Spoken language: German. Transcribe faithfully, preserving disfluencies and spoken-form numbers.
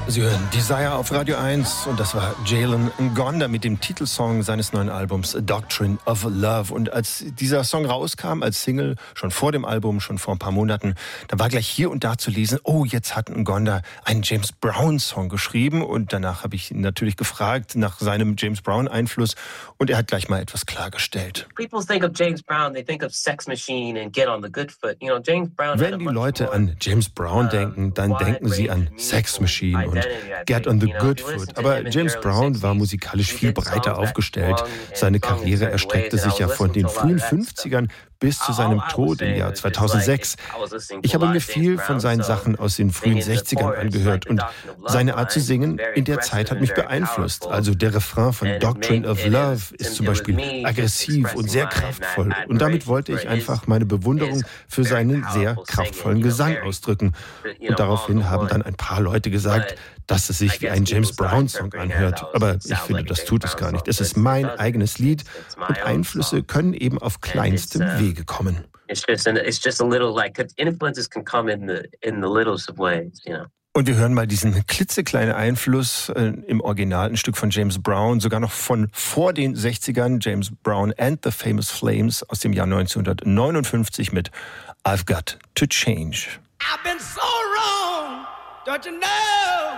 Sie hören Desire auf Radio eins und das war Jalen Ngonda mit dem Titelsong seines neuen Albums A Doctrine of Love. Und als dieser Song rauskam, als Single, schon vor dem Album, schon vor ein paar Monaten, da war gleich hier und da zu lesen, oh, jetzt hat Ngonda einen James Brown-Song geschrieben. Und danach habe ich ihn natürlich gefragt nach seinem James Brown-Einfluss und er hat gleich mal etwas klargestellt. Wenn die Leute an James Brown denken, dann denken sie an Sex Machine und Get on the Good Foot. Aber James Brown war musikalisch viel breiter aufgestellt. Seine Karriere erstreckte sich ja von den frühen fünfzigern bis zu seinem Tod im Jahr zweitausendsechs. Ich habe mir viel von seinen Sachen aus den frühen sechzigern angehört und seine Art zu singen in der Zeit hat mich beeinflusst. Also der Refrain von Doctrine of Love ist zum Beispiel aggressiv und sehr kraftvoll. Und damit wollte ich einfach meine Bewunderung für seinen sehr kraftvollen Gesang ausdrücken. Und daraufhin haben dann ein paar Leute gesagt, dass es sich wie ein James Brown-Song anhört. Aber ich finde, das tut es gar nicht. Es ist mein eigenes Lied und Einflüsse können eben auf kleinstem Wege kommen. Und wir hören mal diesen klitzekleinen Einfluss äh, im Original, ein Stück von James Brown, sogar noch von vor den sechzigern, James Brown and the Famous Flames aus dem Jahr neunzehnhundertneunundfünfzig mit I've Got to Change. I've been so wrong, don't you know?